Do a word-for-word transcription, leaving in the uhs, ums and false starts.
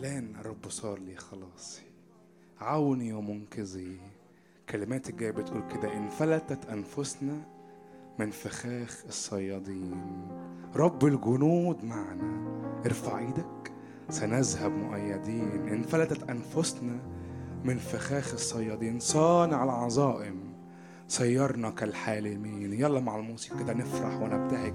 إعلان الرب صار لي خلاصي، عوني ومنقذي. كلمات الجاية بتقول كده: انفلتت أنفسنا من فخاخ الصيادين، رب الجنود معنا. ارفع ايدك، سنذهب مؤيدين. انفلتت أنفسنا من فخاخ الصيادين، صانع العظائم صيرنا كالحالمين. يلا مع الموسيقى كده نفرح ونبتهج.